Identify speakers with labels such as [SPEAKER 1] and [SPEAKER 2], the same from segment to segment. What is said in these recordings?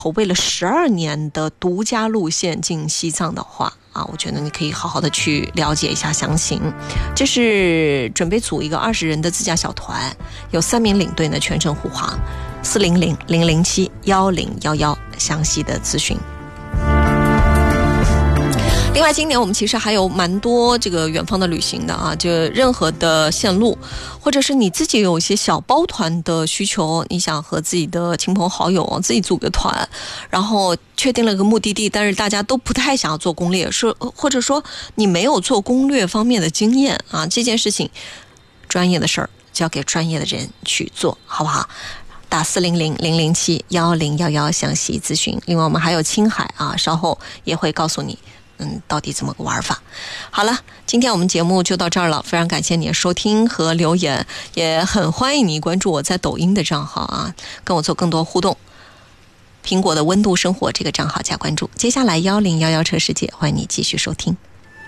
[SPEAKER 1] 为了12年的独家路线进西藏的话啊，我觉得你可以好好的去了解一下详情。这是准备组一个20人的自驾小团，有3名领队呢全程护航，400-007-1011详细的咨询。另外今年我们其实还有蛮多这个远方的旅行的啊，就任何的线路，或者是你自己有一些小包团的需求，你想和自己的亲朋好友自己组个团，然后确定了个目的地，但是大家都不太想要做攻略，或者说你没有做攻略方面的经验啊，这件事情专业的事儿交给专业的人去做，好不好？打400-007-1011详细咨询。另外我们还有青海啊，稍后也会告诉你到底怎么个玩法。好了，今天我们节目就到这儿了，非常感谢你的收听和留言，也很欢迎你关注我在抖音的账号啊，跟我做更多互动。苹果的温度生活这个账号加关注。接下来1011车世界，欢迎你继续收听。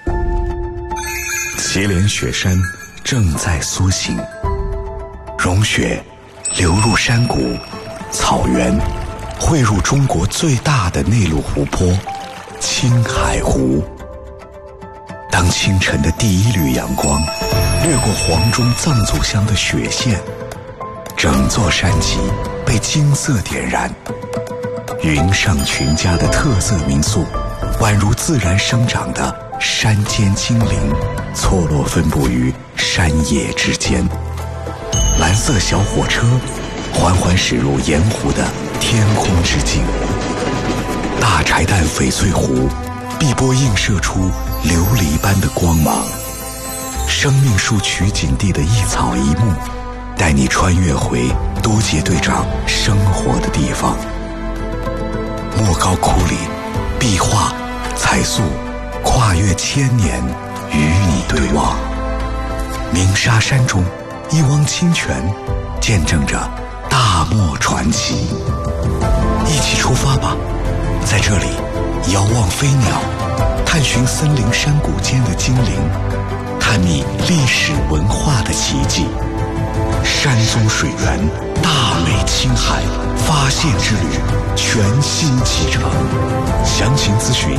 [SPEAKER 2] 祁连雪山正在苏醒，融雪流入山谷、草原，汇入中国最大的内陆湖泊青海湖。当清晨的第一缕阳光掠过黄钟藏族乡的雪线，整座山脊被金色点燃。云上群家的特色民宿，宛如自然生长的山间精灵，错落分布于山野之间。蓝色小火车缓缓驶入盐湖的天空之境。大柴旦翡翠湖碧波映射出琉璃般的光芒。生命树取景地的一草一木，带你穿越回多杰队长生活的地方。莫高窟里，壁画彩塑跨越千年，与你对望。鸣沙山中，一汪清泉见证着大漠传奇。一起出发吧，在这里遥望飞鸟，探寻森林山谷间的精灵，探秘历史文化的奇迹。山宗水源，大美青海发现之旅全新启程。详情咨询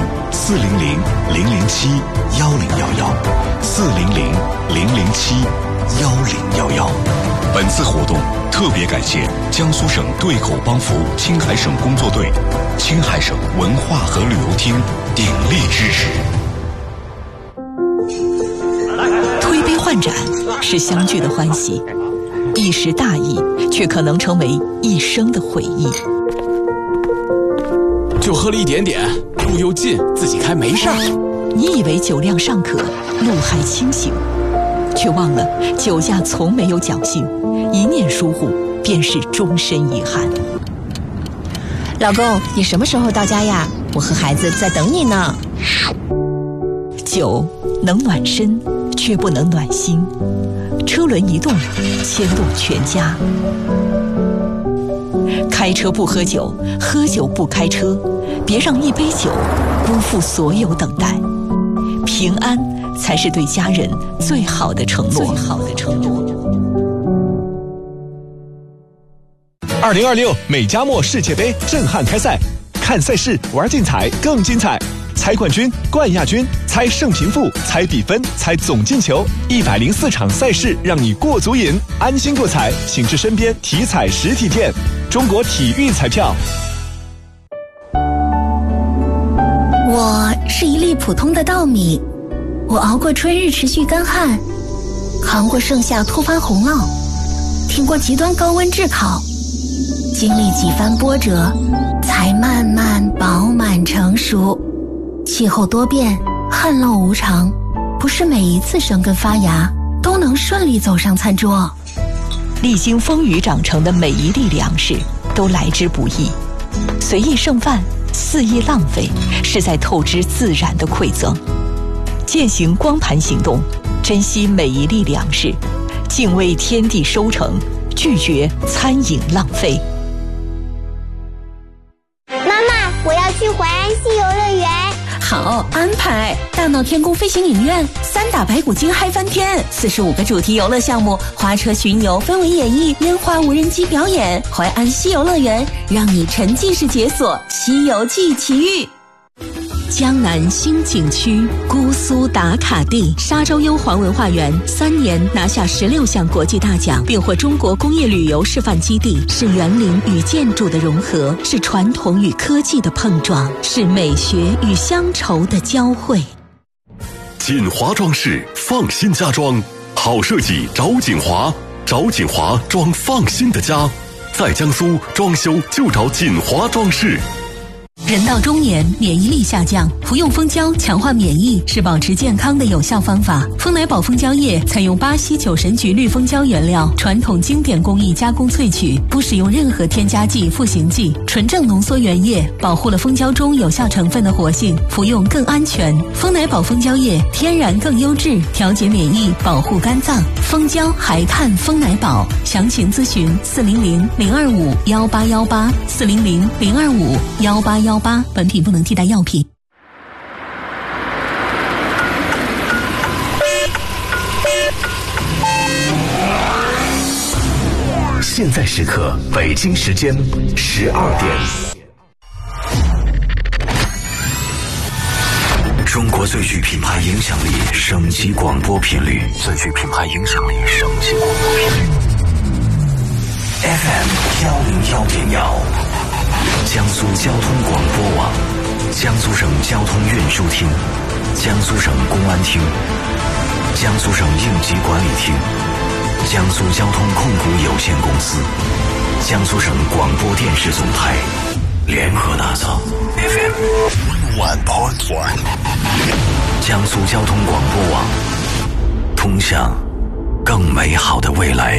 [SPEAKER 2] 400-007-1011，400-007-1011。本次活动特别感谢江苏省对口帮扶青海省工作队、青海省文化和旅游厅鼎力支持。
[SPEAKER 3] 推杯换盏是相聚的欢喜，一时大意却可能成为一生的回忆。
[SPEAKER 4] 就喝了一点点，路又近，自己开没事儿。
[SPEAKER 3] 你以为酒量尚可，路还清醒，却忘了酒驾从没有侥幸，一念疏忽便是终身遗憾。
[SPEAKER 5] 老公，你什么时候到家呀？我和孩子在等你呢。
[SPEAKER 3] 酒能暖身，却不能暖心。车轮一动，牵动全家。开车不喝酒，喝酒不开车，别让一杯酒辜负所有等待。平安才是对家人最好的承诺。
[SPEAKER 6] 2026美加墨世界杯震撼开赛，看赛事，玩竞彩更精彩。猜冠军、冠亚军，猜胜平负，猜比分，猜总进球，104场赛事让你过足瘾。安心过彩，请至身边体彩实体店。中国体育彩票。
[SPEAKER 7] 我是一粒普通的稻米，我熬过春日持续干旱，扛过盛夏突发洪涝，挺过极端高温炙烤，经历几番波折，才慢慢饱满成熟。气候多变，旱涝无常，不是每一次生根发芽都能顺利走上餐桌。
[SPEAKER 3] 历经风雨长成的每一粒粮食都来之不易，随意剩饭，肆意浪费，是在透支自然的馈赠。践行光盘行动，珍惜每一粒粮食，敬畏天地收成，拒绝餐饮浪费。
[SPEAKER 8] 妈妈，我要去淮安西游乐园。
[SPEAKER 5] 好安排！大闹天宫飞行影院，3打白骨精嗨翻天，45个主题游乐项目，花车巡游、氛围演绎、烟花无人机表演，淮安西游乐园让你沉浸式解锁西游记奇遇。
[SPEAKER 3] 江南新景区姑苏打卡地沙洲优皇文化园3年拿下16项国际大奖，并获中国工业旅游示范基地，是园林与建筑的融合，是传统与科技的碰撞，是美学与乡愁的交汇。
[SPEAKER 8] 锦华装饰放心家装，好设计找锦华，找锦华装放心的家，在江苏装修就找锦华装饰。
[SPEAKER 3] 人到中年，免疫力下降，服用蜂胶强化免疫是保持健康的有效方法。蜂奶宝蜂胶液采用巴西9神菊绿蜂胶原料，传统经典工艺加工萃取，不使用任何添加剂、赋形剂，纯正浓缩原液，保护了蜂胶中有效成分的活性，服用更安全。蜂奶宝蜂胶液天然更优质，调节免疫，保护肝脏。蜂胶还看蜂奶宝，详情咨询400-025-1818，400-025-1818。本品不能替代药品。
[SPEAKER 2] 现在时刻，北京时间12点。中国最具品牌影响力省级广播频率，最具品牌影响力省级广播频率 FM 101.1，江苏交通广播网，江苏省交通运输厅，江苏省公安厅，江苏省应急管理厅，江苏交通控股有限公司，江苏省广播电视总台联合打造 FM 101.1，江苏交通广播网，通向更美好的未来。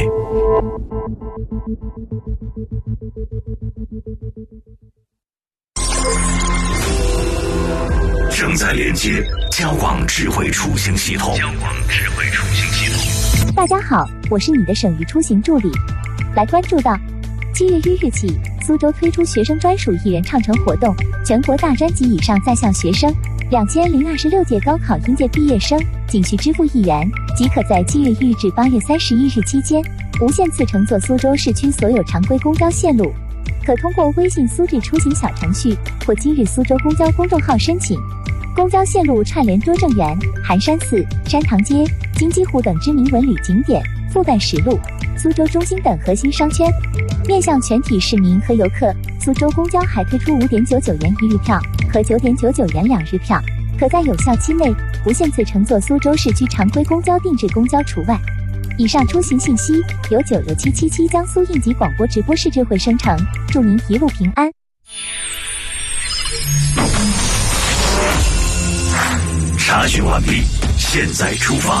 [SPEAKER 2] 正在连接交广智慧出行系统。
[SPEAKER 9] 大家好，我是你的省域出行助理。来关注到7月1日起，苏州推出学生专属一人唱乘活动，全国大专及以上在校学生2026届高考应届毕业生仅需支付1元，即可在7月1日至8月31日期间无限次乘坐苏州市区所有常规公交线路。可通过微信苏智出行小程序或今日苏州公交公众号申请。公交线路串联多正园、寒山寺、山塘街、金鸡湖等知名文旅景点，复旦实路、苏州中心等核心商圈。面向全体市民和游客，苏州公交还推出5.99元一日票和9.99元2日票，可在有效期内无限次乘坐苏州市区常规公交，定制公交除外。以上出行信息由96777江苏应急广播直播室智慧生成，祝您一路平安。
[SPEAKER 2] 查询完毕，现在出发。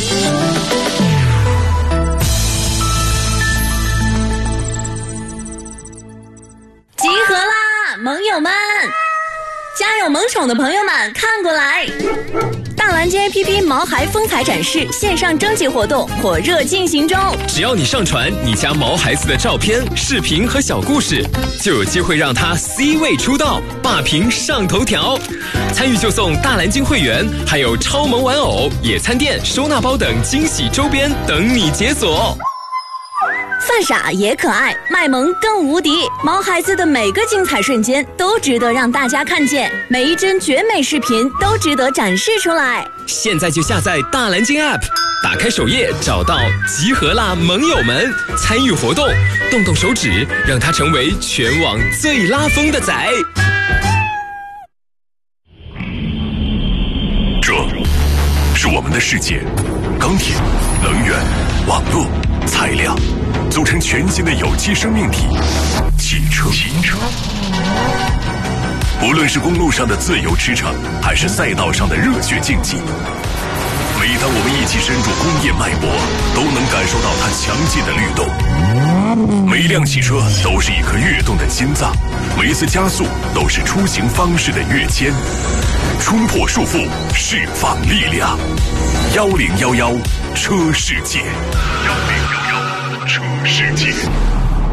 [SPEAKER 10] 集合啦，盟友们！家有萌宠的朋友们看过来！大蓝鲸 APP 毛孩风采展示线上征集活动火热进行中，
[SPEAKER 4] 只要你上传你家毛孩子的照片、视频和小故事，就有机会让他 C 位出道，霸屏上头条。参与就送大蓝鲸会员，还有超萌玩偶、野餐垫、收纳包等惊喜周边等你解锁。
[SPEAKER 10] 犯傻也可爱，卖萌更无敌。毛孩子的每个精彩瞬间都值得让大家看见，每一帧绝美视频都值得展示出来。
[SPEAKER 4] 现在就下载大蓝鲸 App， 打开首页找到集合啦盟友们，参与活动，动动手指，让它成为全网最拉风的仔。
[SPEAKER 8] 这是我们的世界，钢铁、能源、网络、材料组成全新的有机生命体——汽车。无论是公路上的自由驰骋，还是赛道上的热血竞技，每当我们一起深入工业脉搏，都能感受到它强劲的律动。每一辆汽车都是一颗跃动的心脏，每一次加速都是出行方式的跃迁。冲破束缚，释放力量。1011车世界，1011车世界。